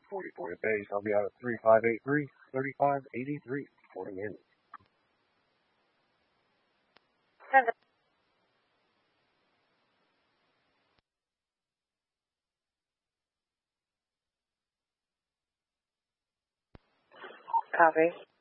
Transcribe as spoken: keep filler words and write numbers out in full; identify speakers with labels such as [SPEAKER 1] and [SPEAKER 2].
[SPEAKER 1] forty-four to base. I'll be out at three five eight three, thirty-five eighty-three. Reporting in.
[SPEAKER 2] Copy.